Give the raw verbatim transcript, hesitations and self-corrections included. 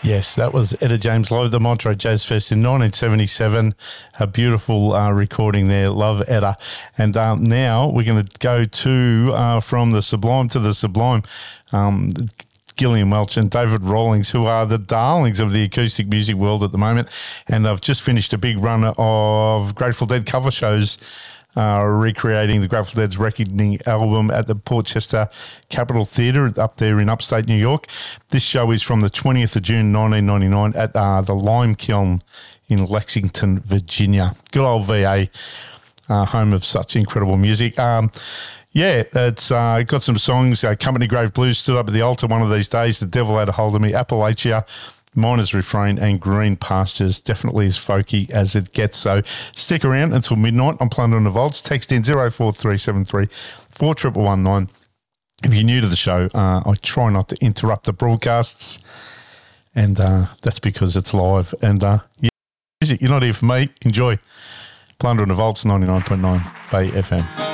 Yes, that was Etta James live at the Montreux Jazz Fest in nineteen seventy-seven. A beautiful uh, recording there. Love Etta. And um, now we're going to go to uh, from the Sublime to the Sublime. Um, Gillian Welch and David Rawlings, who are the darlings of the acoustic music world at the moment. And I've just finished a big run of Grateful Dead cover shows, Uh, recreating the Grateful Dead's Reckoning album at the Portchester Capitol Theatre up there in upstate New York. This show is from the twentieth of June nineteen ninety-nine at uh, the Lime Kiln in Lexington, Virginia. Good old V A, uh, home of such incredible music. Um, yeah, it's uh, got some songs. Uh, Company Grave Blues, Stood Up at the Altar one of these days, The Devil Had a Hold of Me, Appalachia, Miner's Refrain, and Green Pastures. Definitely as folky as it gets. So stick around until midnight on Plunder and the Vaults. Text in zero four three seven three four one one nine. If you're new to the show, uh, I try not to interrupt the broadcasts, and uh, that's because it's live. And uh, yeah, you're not here for me. Enjoy. Plunder and the Vaults, ninety-nine point nine Bay F M.